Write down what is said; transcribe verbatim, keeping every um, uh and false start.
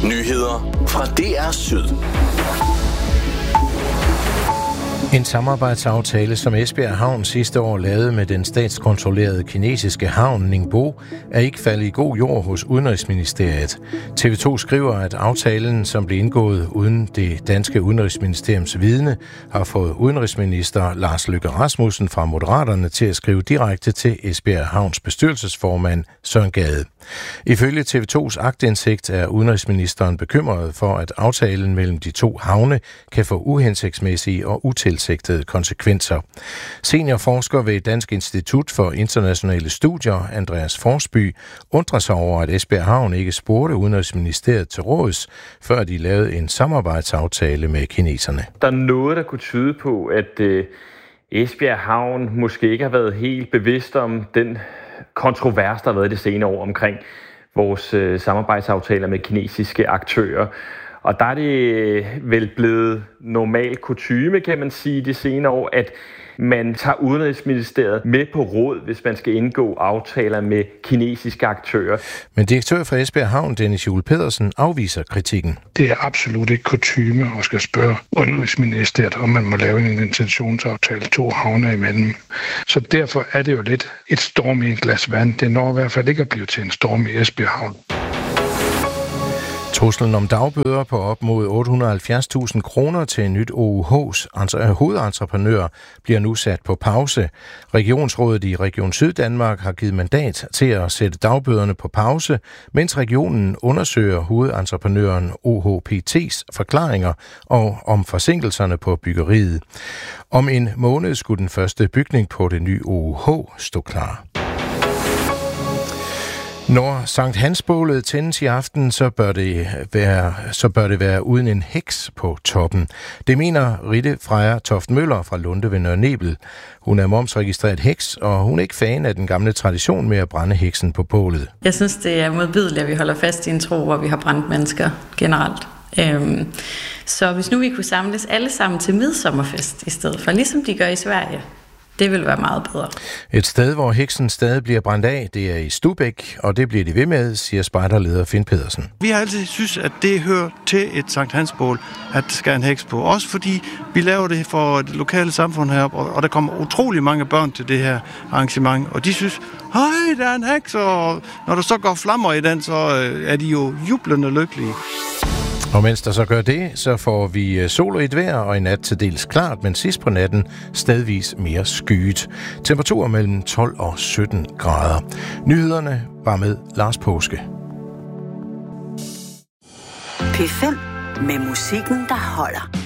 Nyheder fra D R Syd. En samarbejdsaftale, som Esbjerg Havn sidste år lavede med den statskontrollerede kinesiske havn Ningbo, er ikke faldet i god jord hos Udenrigsministeriet. T V to skriver, at aftalen, som blev indgået uden det danske Udenrigsministeriums vidne, har fået udenrigsminister Lars Løkke Rasmussen fra Moderaterne til at skrive direkte til Esbjerg Havns bestyrelsesformand Søren Gade. Ifølge T V tos aktindsigt er udenrigsministeren bekymret for, at aftalen mellem de to havne kan få uhensigtsmæssige og utilsigtede konsekvenser. Seniorforsker ved Dansk Institut for Internationale Studier, Andreas Forsby, undrer sig over, at Esbjerg Havn ikke spurgte Udenrigsministeriet til råds, før de lavede en samarbejdsaftale med kineserne. Der er noget, der kunne tyde på, at øh, Esbjerg Havn måske ikke har været helt bevidst om den kontrovers, der har været det senere år omkring vores øh, samarbejdsaftaler med kinesiske aktører. Og der er det vel blevet normal kutyme, kan man sige, de senere år, at man tager Udenrigsministeriet med på råd, hvis man skal indgå aftaler med kinesiske aktører. Men direktør for Esbjerg Havn, Dennis Juel Pedersen, afviser kritikken. Det er absolut ikke kutyme at skal spørge Udenrigsministeriet, om man må lave en intentionsaftale to havne imellem. Så derfor er det jo lidt et storm i et glas vand. Det når i hvert fald ikke at blive til en storm i Esbjerg Havn. Truslen om dagbøder på op mod otte hundrede og halvfjerds tusind kroner til en nyt O U H's hovedentreprenør bliver nu sat på pause. Regionsrådet i Region Syddanmark har givet mandat til at sætte dagbøderne på pause, mens regionen undersøger hovedentreprenøren O H P T's forklaringer og om forsinkelserne på byggeriet. Om en måned skulle den første bygning på det nye O U H stå klar. Når Sankt Hans-bålet tændes i aften, så bør, det være, så bør det være uden en heks på toppen. Det mener Ritte Freja Toft Møller fra Lunde ved Nørre Nebel. Hun er momsregistreret heks, og hun er ikke fan af den gamle tradition med at brænde heksen på bålet. Jeg synes, det er modbydeligt, at vi holder fast i en tro, hvor vi har brændt mennesker generelt. Øhm, så hvis nu vi kunne samles alle sammen til midsommerfest i stedet for, ligesom de gør i Sverige, det vil være meget bedre. Et sted, hvor heksen stadig bliver brændt af, det er i Stubæk, og det bliver de ved med, siger spejderleder Finn Pedersen. Vi har altid synes, at det hører til et Sankt Hans-bål, at der skal en heks på. Også fordi vi laver det for det lokale samfund heroppe, og der kommer utrolig mange børn til det her arrangement, og de synes, hej, der er en heks, og når der så går flammer i den, så er de jo jublende lykkelige. Og mens der så gør det, så får vi sol i et vejr, og i nat til dels klart, men sidst på natten stedvis mere skyet. Temperaturer mellem tolv og sytten grader. Nyhederne var med Lars Påske. P fem med musikken, der holder.